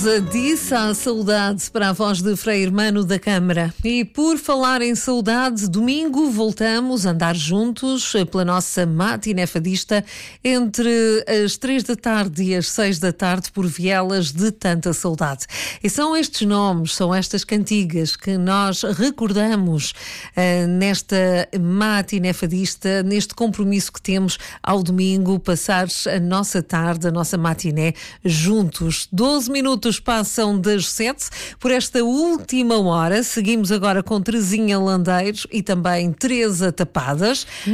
Disse a saudade para a voz de Frei Hermano da Câmara. E por falar em saudade, domingo voltamos a andar juntos pela nossa matiné fadista entre as 3 da tarde e as 6 da tarde por vielas de tanta saudade. E são estes nomes, são estas cantigas que nós recordamos nesta matiné fadista, neste compromisso que temos ao domingo, passar a nossa tarde, a nossa matiné juntos. 12 minutos passam das 7 por esta última hora. Seguimos agora com Terezinha Landeiros e também Teresa Tapadas.